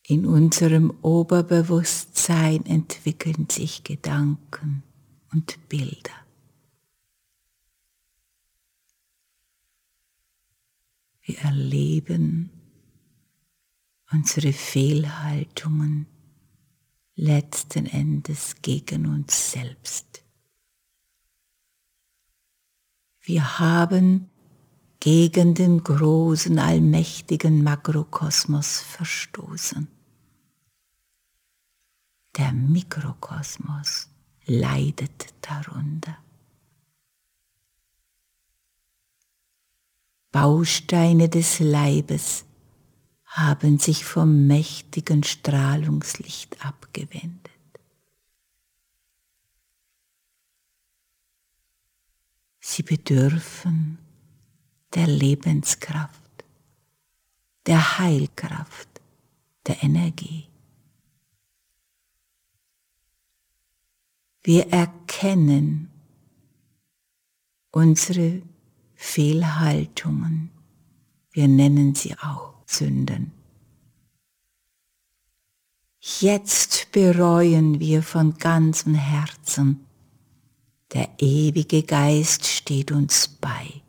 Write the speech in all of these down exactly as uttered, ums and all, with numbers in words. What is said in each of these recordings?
In unserem Oberbewusstsein entwickeln sich Gedanken und Bilder. Wir erleben unsere Fehlhaltungen letzten Endes gegen uns selbst. Wir haben gegen den großen, allmächtigen Makrokosmos verstoßen. Der Mikrokosmos leidet darunter. Bausteine des Leibes haben sich vom mächtigen Strahlungslicht abgewendet. Sie bedürfen der Lebenskraft, der Heilkraft, der Energie. Wir erkennen unsere Fehlhaltungen, wir nennen sie auch Sünden. Jetzt bereuen wir von ganzem Herzen. Der ewige Geist steht uns bei.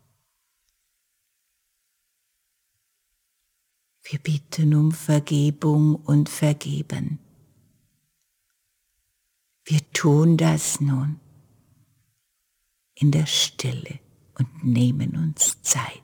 Wir bitten um Vergebung und Vergeben. Wir tun das nun in der Stille und nehmen uns Zeit.